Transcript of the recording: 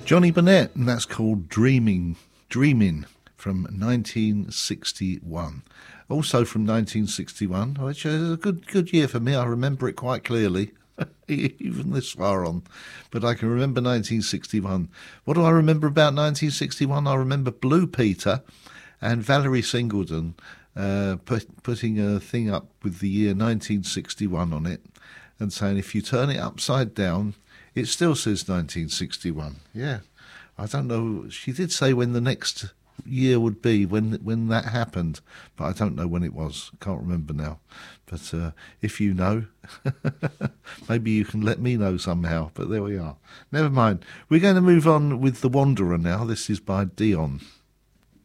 Johnny Burnett, and that's called Dreaming from 1961. Also from 1961, which is a good year for me. I remember it quite clearly, even this far on. But I can remember 1961. What do I remember about 1961? I remember Blue Peter and Valerie Singleton putting a thing up with the year 1961 on it and saying if you turn it upside down, it still says 1961. Yeah, I don't know. She did say when the next year would be when that happened, but I don't know when it was. Can't remember now. But if you know, maybe you can let me know somehow. But there we are. Never mind. We're going to move on with The Wanderer now. This is by Dion.